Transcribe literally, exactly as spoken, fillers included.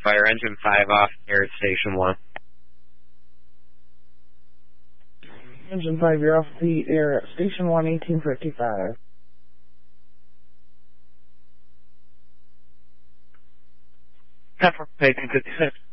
Fire engine five off air at station one. Engine five, you're off the air at station one, eighteen fifty-five. Pepper, eighteen fifty-six.